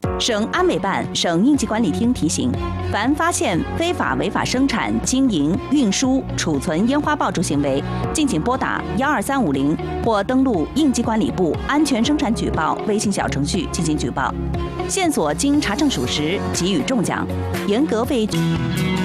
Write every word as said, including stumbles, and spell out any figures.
省安委办、省应急管理厅提醒：凡发现非法违法生产、经营、运输、储存烟花爆竹行为，敬请拨打幺二三五零或登录应急管理部安全生产举报微信小程序进行举报。线索经查证属实，给予重奖，严格为。